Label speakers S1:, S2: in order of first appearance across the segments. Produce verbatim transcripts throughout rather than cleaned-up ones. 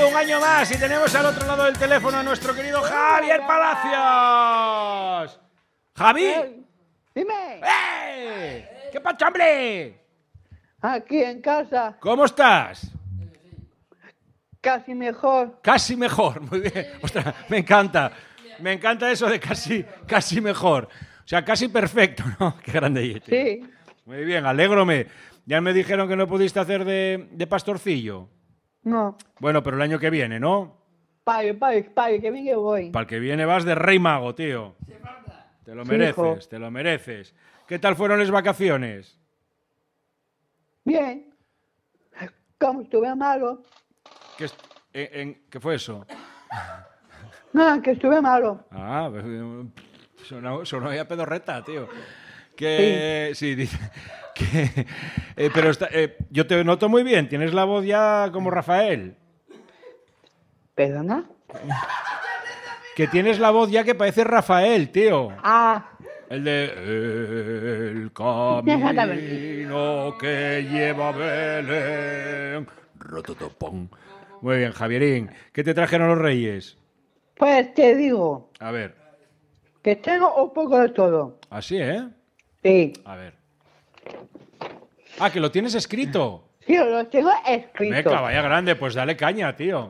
S1: un año más y tenemos al otro lado del teléfono a nuestro querido Javier Palacios. ¿Javi?
S2: Eh, dime.
S1: ¡Eh! ¿Qué pasa, hombre?
S2: Aquí en casa,
S1: ¿Cómo estás?
S2: casi mejor.
S1: Casi mejor, muy bien. Ostras, me encanta. Me encanta eso de casi, casi mejor. O sea, casi perfecto, ¿no? Qué grande.
S2: Sí.
S1: Muy bien, alégrome. Ya me dijeron que no pudiste hacer de, de pastorcillo.
S2: No.
S1: Bueno, pero el año que viene, ¿no?
S2: Pague, pague, pague, que bien que voy.
S1: Para el que viene vas de rey mago, tío. Te lo
S2: Sí,
S1: mereces,
S2: hijo.
S1: te lo mereces. ¿Qué tal fueron las vacaciones?
S2: Bien. Como estuve malo.
S1: ¿Qué, est- en- en- ¿qué fue eso?
S2: No, que estuve malo.
S1: Ah, sonó, sonó ya pedorreta, tío. Que sí, dice que eh, pero está- eh, yo te noto muy bien. Tienes la voz ya como Rafael.
S2: ¿Perdona?
S1: Que tienes la voz ya que parece Rafael, tío.
S2: Ah,
S1: El de el camino que lleva a Belén. Rototopón. Muy bien, Javierín. ¿Qué te trajeron los reyes?
S2: pues te digo
S1: A ver.
S2: que tengo un poco de todo.
S1: Así, ¿eh?
S2: Sí.
S1: A ver. Ah, que lo tienes escrito.
S2: Sí, lo tengo escrito.
S1: Meca, vaya grande. Pues dale caña, tío.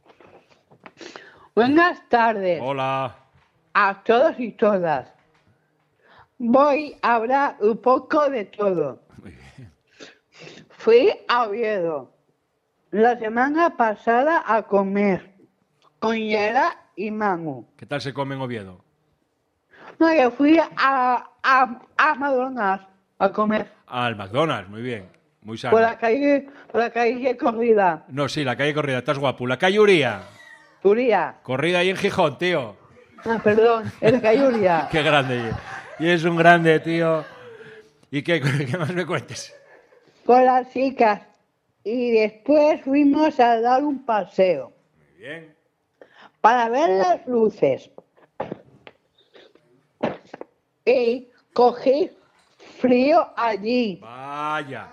S2: Buenas tardes
S1: Hola.
S2: a todos y todas. Voy a hablar un poco de todo.
S1: Muy bien.
S2: Fui a Oviedo la semana pasada a comer con Yera y Manu.
S1: ¿Qué tal se come en Oviedo?
S2: No, que fui a, a, a McDonald's a comer
S1: Ah, al McDonald's, muy bien. Muy
S2: por la
S1: sano.
S2: calle, por la calle corrida.
S1: No, sí, la calle Corrida. Estás guapo. La calle Uría.
S2: Uría.
S1: Corrida ahí en Gijón, tío.
S2: Ah, perdón, es la calle Uría.
S1: Qué grande. Y es un grande, tío. ¿Y qué, qué más me cuentes?
S2: Con las chicas. Y después fuimos a dar un paseo
S1: Muy bien.
S2: para ver las luces. Y cogí frío allí.
S1: Vaya.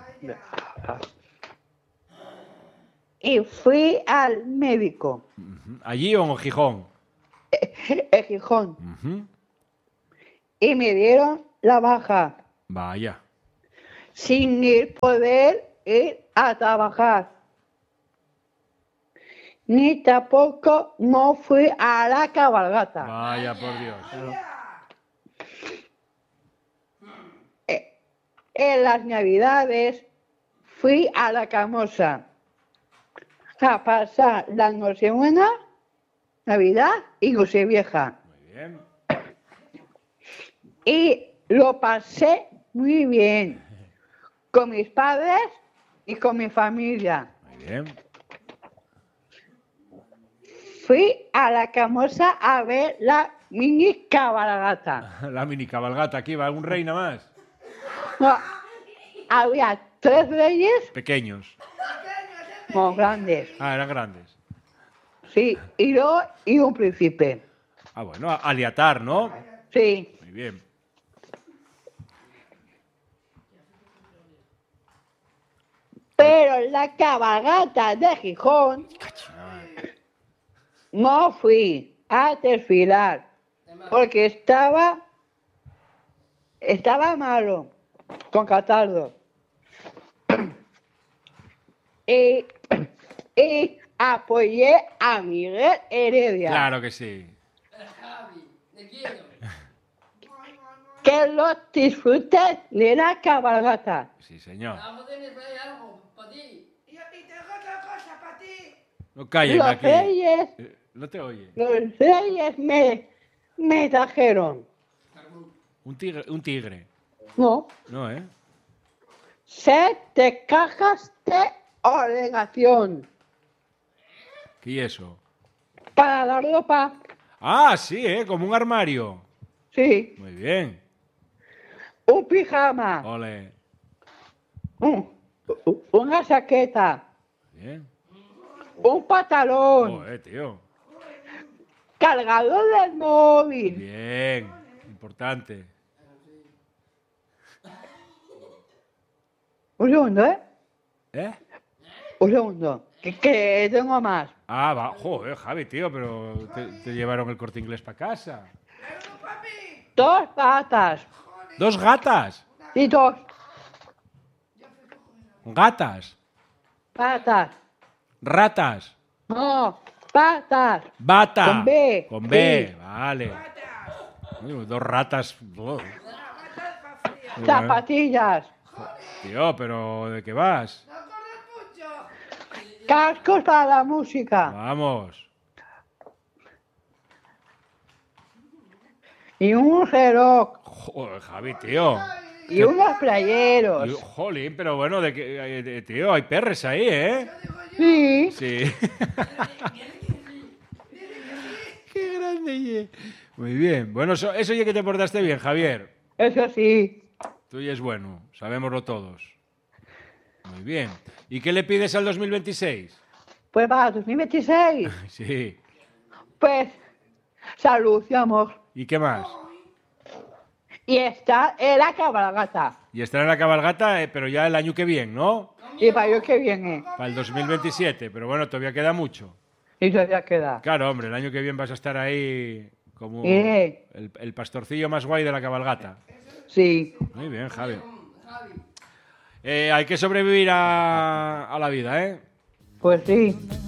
S2: Y fui al médico,
S1: Ujú. ¿Allí o en Gijón?
S2: en Gijón.
S1: Ujú.
S2: Y me dieron la baja.
S1: Vaya.
S2: Sin ir poder ir a trabajar. Ni tampoco no fui a la cabalgata.
S1: Vaya, por Dios.
S2: Eh, En las navidades fui a la Camosa a pasar la Nochebuena, Navidad y Nochevieja.
S1: Muy bien.
S2: Y lo pasé muy bien con mis padres y con mi familia.
S1: Muy bien.
S2: Fui a la Camosa a ver la mini cabalgata.
S1: La mini cabalgata. Aquí va un rey nada más.
S2: No, había tres reyes
S1: Pequeños.
S2: muy grandes,
S1: Ah, eran grandes.
S2: sí, y yo y un príncipe,
S1: Ah, bueno, a- aliatar, ¿no?
S2: sí.
S1: Muy bien.
S2: Pero la cabalgata de Gijón no fui a desfilar porque estaba, estaba malo, con catarro. Y, y apoyé a Miguel Heredia.
S1: Claro que sí.
S2: Que lo disfruten de la cabalgata.
S1: Sí, señor.
S3: Vamos a tener algo para ti.
S4: Y, y tengo otra cosa para ti.
S1: No calles
S2: Los
S1: aquí.
S2: reyes,
S1: Eh, No te oye.
S2: los reyes me, me trajeron,
S1: Un tigre. Un tigre.
S2: no,
S1: No, ¿eh?
S2: siete cajas de obligación
S1: ¿Qué es eso?
S2: para la ropa,
S1: Ah, sí, ¿eh? Como un armario.
S2: sí,
S1: Muy bien.
S2: un pijama,
S1: Ole.
S2: un- una chaqueta,
S1: Bien.
S2: un pantalón,
S1: Joder, tío.
S2: cargador del móvil,
S1: Bien. Importante.
S2: un segundo, ¿eh?
S1: ¿Eh?
S2: Un Un segundo, que, que tengo más.
S1: Ah, va. Joder, Javi, tío, pero te, te llevaron el Corte Inglés para casa.
S2: Dos patas.
S1: Dos gatas.
S2: Y dos
S1: Gatas.
S2: patas.
S1: Ratas.
S2: No, patas.
S1: Bata.
S2: Con B.
S1: Con B,
S2: Sí.
S1: vale. Uy, dos ratas. Oh.
S2: Zapatillas.
S1: Tío, pero ¿de qué vas?
S2: Cascos para la música.
S1: Vamos.
S2: Y un reloj.
S1: Joder, Javi, tío.
S2: Y unos playeros.
S1: Y- Jolín, pero bueno, de que, eh, de- tío, hay perres ahí, ¿eh?
S2: Sí.
S1: Sí. Qué grande, ye. Muy bien. Bueno, eso, eso ya que te portaste bien, Javier.
S2: Eso sí.
S1: Tú ya es bueno, sabémoslo todos. Muy bien. ¿Y qué le pides al dos mil veintiséis?
S2: Pues para dos mil veintiséis.
S1: Sí.
S2: Pues salud y amor.
S1: ¿Y qué más?
S2: Y está en la cabalgata.
S1: Y estar en la cabalgata, eh, pero ya el año que viene, ¿no?
S2: Y para yo que viene.
S1: Para el dos mil veintisiete, pero bueno, todavía queda mucho.
S2: Y todavía queda.
S1: Claro, hombre, el año que viene vas a estar ahí como
S2: Eh.
S1: el, el pastorcillo más guay de la cabalgata.
S2: Sí.
S1: Muy bien, Javi. Eh, hay que sobrevivir a, a la vida, ¿eh?
S2: Pues sí.